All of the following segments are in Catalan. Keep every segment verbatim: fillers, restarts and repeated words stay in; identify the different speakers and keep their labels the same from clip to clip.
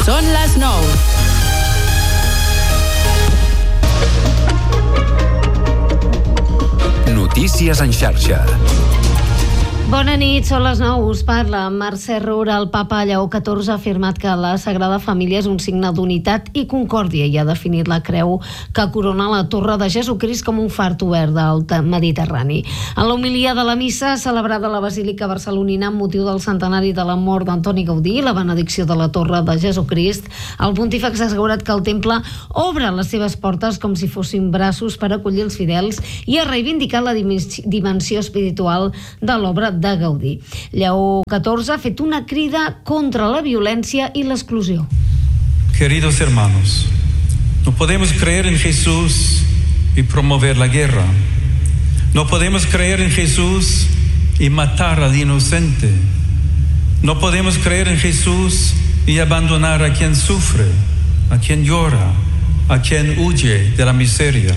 Speaker 1: Són les nou.
Speaker 2: Notícies en xarxa.
Speaker 3: Bona nit, són les nou, us parla Mercè Roura. El papa Lleó catorze ha afirmat que la Sagrada Família és un signe d'unitat i concòrdia i ha definit la creu que corona la Torre de Jesucrist com un far obert del Mediterrani. En la homilia de la missa celebrada a la Basílica Barcelonina amb motiu del centenari de la mort d'Antoni Gaudí i la benedicció de la Torre de Jesucrist, el pontífex ha assegurat que el temple obre les seves portes com si fossin braços per acollir els fidels i ha reivindicat la dimensió espiritual de l'obra de Gaudí. Lleó catorze ha fet una crida contra la violència y la exclusión.
Speaker 4: Queridos hermanos, no podemos creer en Jesús y promover la guerra. No podemos creer en Jesús y matar al inocente. No podemos creer en Jesús y abandonar a quien sufre, a quien llora, a quien huye de la miseria.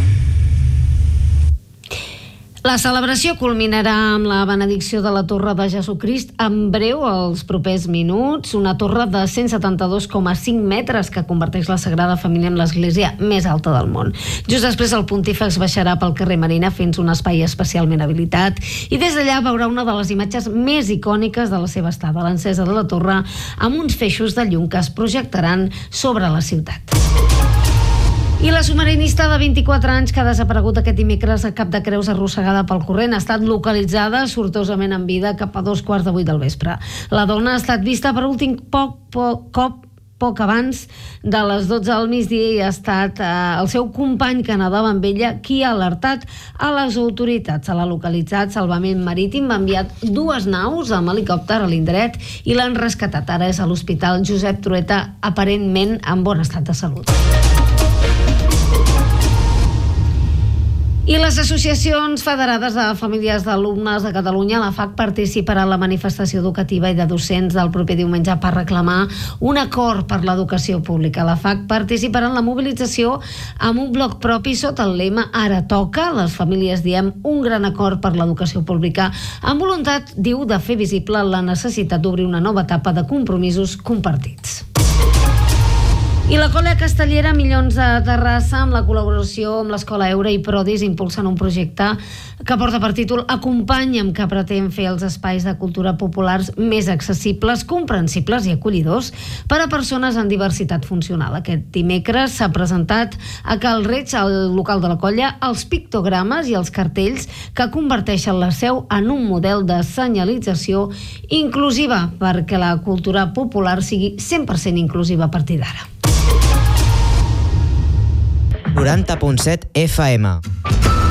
Speaker 3: La celebració culminarà amb la benedicció de la Torre de Jesucrist en breu, als propers minuts, una torre de cent setanta-dos coma cinc metres que converteix la Sagrada Família en l'església més alta del món. Just després el pontífex baixarà pel carrer Marina fins un espai especialment habilitat i des d'allà veurà una de les imatges més icòniques de la seva estada, l'encesa de la torre amb uns feixos de llum que es projectaran sobre la ciutat. I la submarinista de vint-i-quatre anys que ha desaparegut aquest dimecres a Cap de Creus arrossegada pel corrent ha estat localitzada sortosament en vida cap a dos quarts de vuit del vespre. La dona ha estat vista per últim poc, poc, cop poc abans de les dotze del migdia i ha estat eh, el seu company que nedava amb ella qui ha alertat a les autoritats. Se l'ha localitzat, Salvament Marítim va enviat dues naus amb helicòpter a l'indret i l'han rescatat. Ara és a l'Hospital Josep Trueta, aparentment en bon estat de salut. I les associacions federades de famílies d'alumnes de Catalunya, la F A C, participarà en la manifestació educativa i de docents del proper diumenge per reclamar un acord per l'educació pública. La F A C participarà en la mobilització amb un bloc propi sota el lema Ara toca. Les famílies diem un gran acord per l'educació pública amb voluntat, diu, de fer visible la necessitat d'obrir una nova etapa de compromisos compartits. I la Colla Castellera Milions de Terrassa, amb la col·laboració amb l'Escola Eura i Prodis, impulsen un projecte que porta per títol Acompanya'm, que pretén fer els espais de cultura populars més accessibles, comprensibles i acollidors per a persones amb diversitat funcional. Aquest dimecres s'ha presentat a Cal Reig, al local de la colla, els pictogrames i els cartells que converteixen la seu en un model de senyalització inclusiva perquè la cultura popular sigui cent per cent inclusiva a partir d'ara.
Speaker 5: noranta punt set F M.